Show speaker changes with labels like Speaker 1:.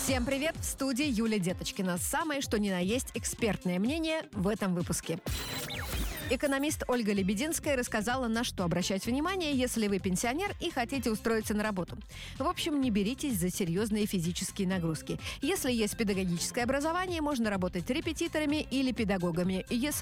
Speaker 1: Всем привет! В студии Юлия Деточкина. Самое что ни на есть экспертное мнение в этом выпуске. Экономист Ольга Лебединская рассказала, на что обращать внимание, если вы пенсионер и хотите устроиться на работу. В общем, не беритесь за серьезные физические нагрузки. Если есть педагогическое образование, можно работать репетиторами или педагогами. Если